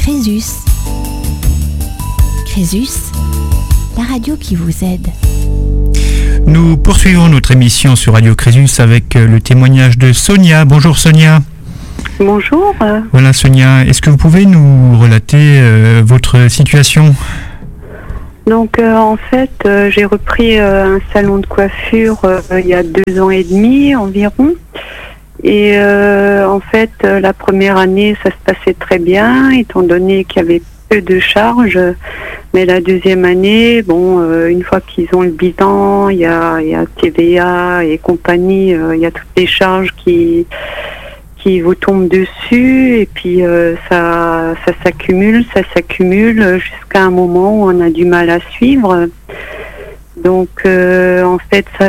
Crésus. Crésus, la radio qui vous aide. Nous poursuivons notre émission sur Radio Crésus avec le témoignage de Sonia. Bonjour Sonia. Bonjour. Voilà Sonia, est-ce que vous pouvez nous relater votre situation ? Donc en fait, j'ai repris un salon de coiffure il y a 2 ans et demi environ. Et en fait, la première année, ça se passait très bien, étant donné qu'il y avait peu de charges. Mais la deuxième année, une fois qu'ils ont le bilan, il y a TVA et compagnie, il y a toutes les charges qui vous tombent dessus. Et puis ça s'accumule jusqu'à un moment où on a du mal à suivre. Donc en fait, ça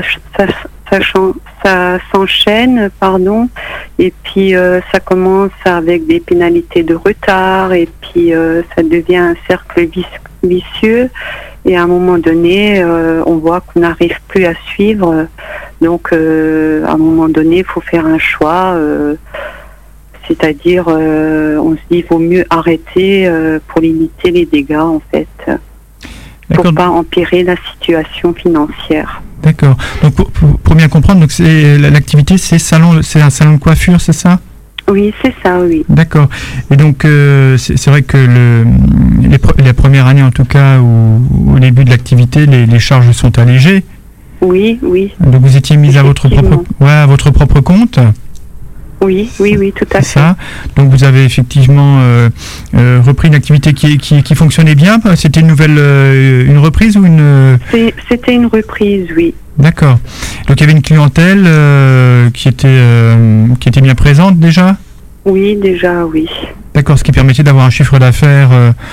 s'enchaîne, et puis ça commence avec des pénalités de retard, et puis ça devient un cercle vicieux, et à un moment donné, on voit qu'on n'arrive plus à suivre. Donc à un moment donné, il faut faire un choix, c'est-à-dire on se dit, il vaut mieux arrêter pour limiter les dégâts, en fait, pour pas empirer la situation financière. D'accord. Donc pour bien comprendre, donc c'est l'activité, c'est un salon de coiffure, c'est ça ? Oui, c'est ça, oui. D'accord. Et donc c'est vrai que la première année, en tout cas, au début de l'activité, les charges sont allégées. Oui. Donc vous étiez mise à votre propre compte. Oui, tout à fait. Ça. Donc vous avez effectivement repris une activité qui fonctionnait bien. C'était une reprise ou une... C'était une reprise, oui. D'accord. Donc il y avait une clientèle qui était bien présente déjà ? Oui, déjà, oui. D'accord, ce qui permettait d'avoir un chiffre d'affaires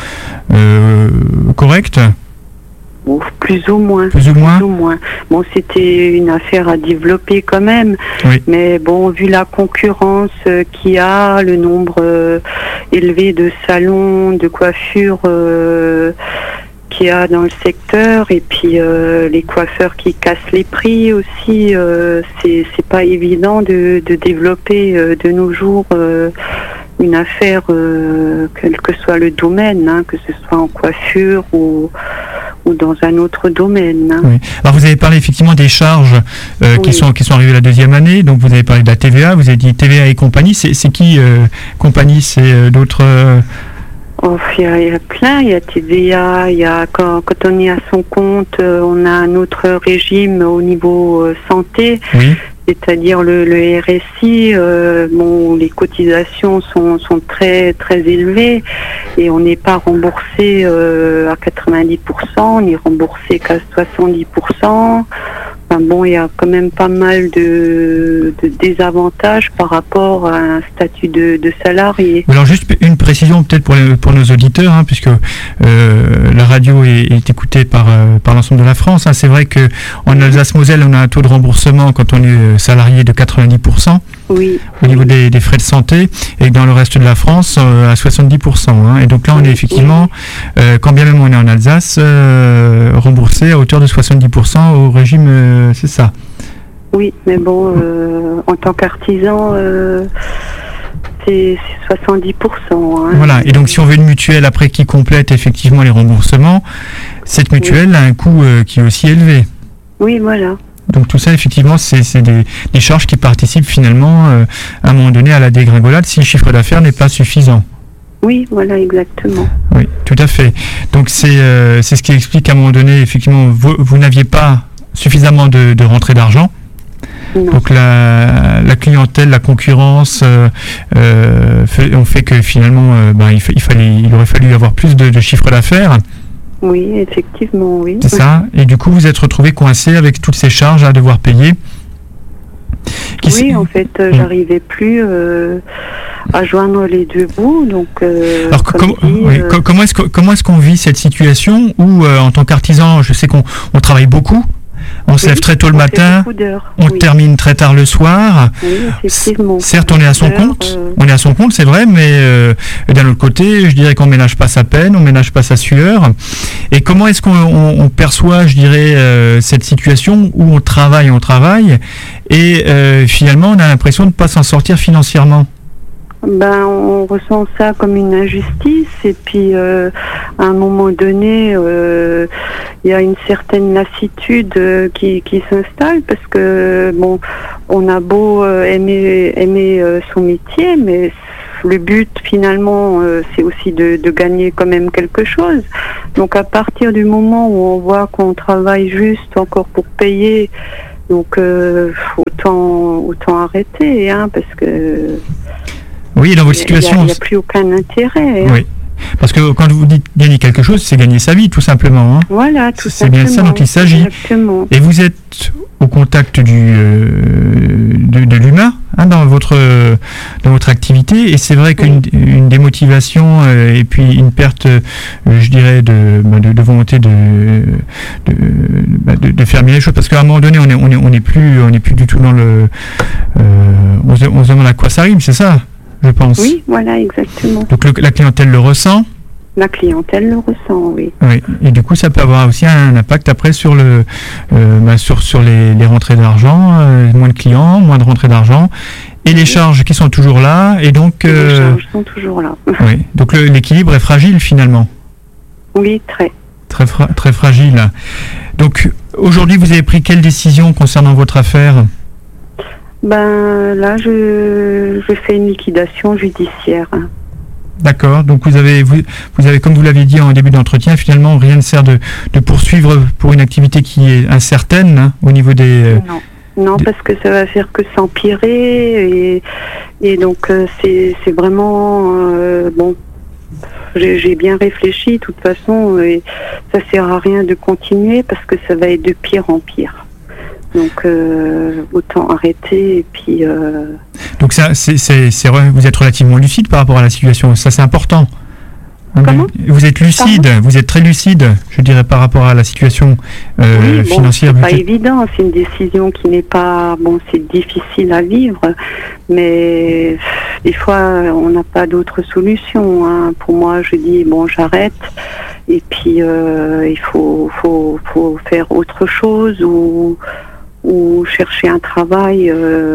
correct ? Plus ou moins. Bon, c'était une affaire à développer quand même. Oui. Mais bon, vu la concurrence qu'il y a, le nombre élevé de salons de coiffure qu'il y a dans le secteur, et puis les coiffeurs qui cassent les prix aussi, c'est pas évident de développer de nos jours une affaire, quel que soit le domaine, que ce soit en coiffure ou dans un autre domaine. Oui. Alors vous avez parlé effectivement des charges qui sont arrivées la deuxième année. Donc vous avez parlé de la TVA, vous avez dit TVA et compagnie. C'est qui compagnie ? C'est d'autres... Il y a plein, il y a TVA, il y a quand on est à son compte, on a un autre régime au niveau santé. Oui. C'est-à-dire le RSI, les cotisations sont très très élevées, et on n'est pas remboursé à 90%, on est remboursé qu'à 70%. Il y a quand même pas mal de désavantages par rapport à un statut de salarié. Alors juste une précision peut-être pour nos auditeurs, puisque la radio est écoutée par l'ensemble de la France. C'est vrai qu'en Alsace-Moselle, on a un taux de remboursement quand on est salarié de 90%. Oui. Au niveau des frais de santé, et dans le reste de la France à 70%. Et donc là, on est effectivement, quand bien même on est en Alsace, remboursé à hauteur de 70% au régime, c'est ça. Oui, mais bon, en tant qu'artisan, c'est 70%. Voilà, et donc si on veut une mutuelle après qui complète effectivement les remboursements, cette mutuelle a un coût qui est aussi élevé. Oui, voilà. Donc tout ça, effectivement, c'est des charges qui participent finalement à un moment donné à la dégringolade si le chiffre d'affaires n'est pas suffisant. Oui, voilà, exactement. Oui, tout à fait. Donc c'est ce qui explique qu'à un moment donné, effectivement, vous n'aviez pas suffisamment de rentrée d'argent. Non. Donc la clientèle, la concurrence ont fait que finalement, il aurait fallu avoir plus de chiffre d'affaires. Oui, effectivement, oui. C'est ça. Et du coup, vous êtes retrouvé coincé avec toutes ces charges à devoir payer. Oui, en fait, j'arrivais plus à joindre les deux bouts. Donc, alors, comment est-ce qu'on vit cette situation où, en tant qu'artisan, je sais qu'on travaille beaucoup. On se lève très tôt le matin, on termine très tard le soir. Oui, effectivement. Certes, on est à son compte, c'est vrai, mais d'un autre côté, je dirais qu'on ménage pas sa peine, on ménage pas sa sueur. Et comment est-ce qu'on perçoit, je dirais, cette situation où on travaille, et finalement, on a l'impression de ne pas s'en sortir financièrement ? Ben, on ressent ça comme une injustice et puis à un moment donné, il y a une certaine lassitude qui s'installe parce que bon, on a beau aimer son métier, mais le but finalement, c'est aussi de gagner quand même quelque chose. Donc à partir du moment où on voit qu'on travaille juste encore pour payer, donc autant arrêter, hein, parce que oui, dans votre situation, il n'y a plus aucun intérêt. Hein. Oui, parce que quand vous dites gagner quelque chose, c'est gagner sa vie, tout simplement. Hein. Voilà, tout simplement. C'est bien ça dont il s'agit. Exactement. Et vous êtes au contact de l'humain, hein, dans votre activité, et c'est vrai qu'une démotivation et puis une perte, je dirais, de volonté de faire bien les choses, parce qu'à un moment donné, on n'est plus du tout dans le, on se demande à quoi ça rime, c'est ça, je pense. Oui, voilà, exactement. Donc la clientèle le ressent. La clientèle le ressent, oui. Oui, et du coup, ça peut avoir aussi un impact après sur sur les rentrées d'argent, moins de clients, moins de rentrées d'argent, et les charges qui sont toujours là, et donc... les charges sont toujours là. Oui, donc l'équilibre est fragile finalement. Oui, très. Très fragile. Donc, aujourd'hui, vous avez pris quelle décision concernant votre affaire ? Ben, là, je fais une liquidation judiciaire. D'accord, donc vous avez, comme vous l'avez dit en début d'entretien, finalement rien ne sert de poursuivre pour une activité qui est incertaine, hein, au niveau des... Non, parce que ça va faire que s'empirer et donc c'est vraiment bon. J'ai bien réfléchi de toute façon et ça sert à rien de continuer parce que ça va être de pire en pire. Donc autant arrêter et puis. Donc ça, c'est vrai, vous êtes relativement lucide par rapport à la situation. Ça, c'est important. Comment ? Vous êtes lucide, Pardon ? vous êtes très lucide, je dirais, par rapport à la situation financière. C'est pas évident. C'est une décision qui n'est pas c'est difficile à vivre, mais des fois on n'a pas d'autre solution. Hein. Pour moi, je dis j'arrête. Et puis il faut faire autre chose ou chercher un travail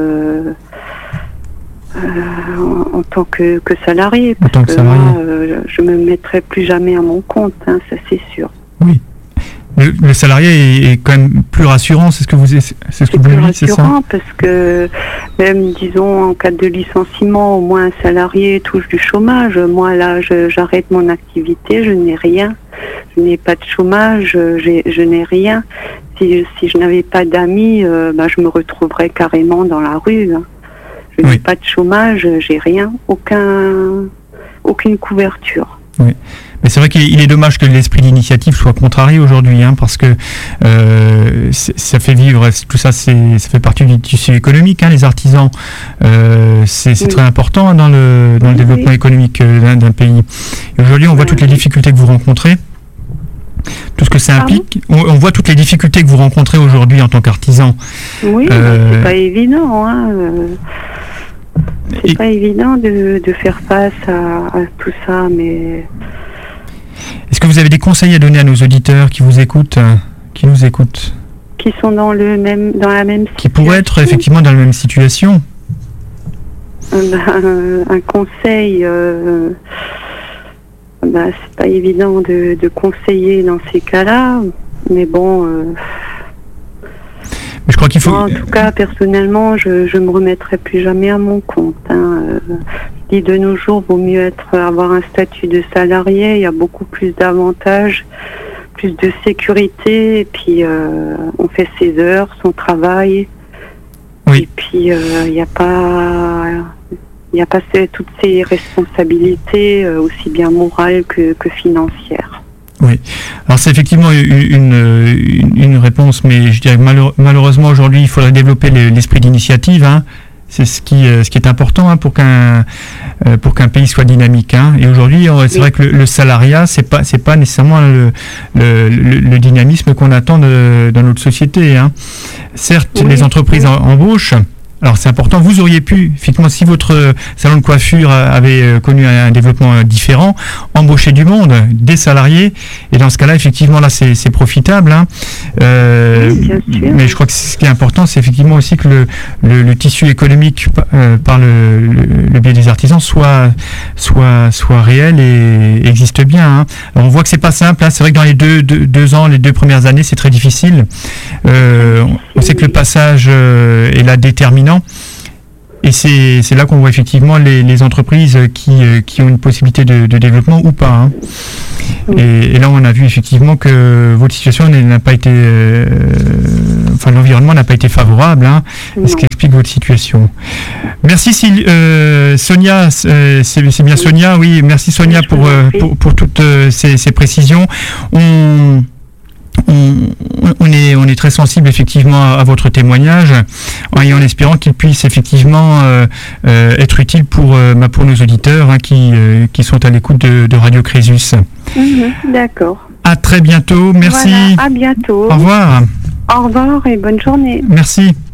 en tant que salarié. Parce que moi, je me mettrai plus jamais à mon compte, hein, ça c'est sûr. Oui. Le salarié est quand même plus rassurant, c'est ce que vous dites, c'est ça ? Plus rassurant parce que même, disons, en cas de licenciement, au moins un salarié touche du chômage. Moi, là, j'arrête mon activité, je n'ai rien. Je n'ai pas de chômage, je n'ai rien. Si je n'avais pas d'amis, je me retrouverais carrément dans la rue. Hein. Je n'ai pas de chômage, j'ai rien, aucune couverture. Oui. Mais c'est vrai qu'il est dommage que l'esprit d'initiative soit contrarié aujourd'hui, hein, parce que ça fait vivre, tout ça, ça fait partie du tissu économique, hein, les artisans. C'est très important, hein, dans le développement économique d'un pays. Et aujourd'hui, on voit toutes les difficultés que vous rencontrez. Tout ce que ça implique. On voit toutes les difficultés que vous rencontrez aujourd'hui en tant qu'artisan. Oui, c'est pas évident. Hein. C'est pas évident de faire face à tout ça, mais... Est-ce que vous avez des conseils à donner à nos auditeurs qui vous écoutent, qui nous écoutent ? Qui sont dans la même situation ? Qui pourraient être effectivement dans la même situation ? Un conseil... c'est pas évident de conseiller dans ces cas-là, mais bon... je crois qu'il faut... Moi, en tout cas, personnellement, je me remettrai plus jamais à mon compte. Hein. Je dis de nos jours, vaut mieux avoir un statut de salarié. Il y a beaucoup plus d'avantages, plus de sécurité. Et puis, on fait ses heures, son travail. Oui. Et puis, il n'y a pas toutes ces responsabilités, aussi bien morales que financières. Oui, alors c'est effectivement une réponse, mais je dirais que malheureusement aujourd'hui il faudrait développer l'esprit d'initiative, hein. C'est ce qui est important, hein, pour qu'un pays soit dynamique, hein. Et aujourd'hui c'est vrai que le salariat c'est pas nécessairement le dynamisme qu'on attend dans notre société, hein. Certes, les entreprises embauchent. Alors c'est important, vous auriez pu, effectivement, si votre salon de coiffure avait connu un développement différent, embaucher du monde, des salariés, et dans ce cas-là, effectivement, là c'est profitable. Hein. Oui, bien sûr. Mais je crois que ce qui est important, c'est effectivement aussi que le tissu économique par le biais des artisans soit réel et existe bien. Hein. Alors, on voit que c'est pas simple, hein. C'est vrai que dans les deux ans, les 2 premières années, c'est très difficile. On sait que le passage est là déterminant. Et c'est là qu'on voit effectivement les entreprises qui ont une possibilité de développement ou pas. Hein. Et là, on a vu effectivement que votre situation n'a pas été... l'environnement n'a pas été favorable, hein, ce qui explique votre situation. Merci Sonia, c'est bien Sonia, oui, merci Sonia pour toutes ces précisions. On est très sensible effectivement à votre témoignage et en espérant qu'il puisse effectivement être utile pour nos auditeurs, hein, qui sont à l'écoute de Radio Crésus. D'accord. À très bientôt, merci. Voilà, à bientôt. Au revoir. Au revoir et bonne journée. Merci.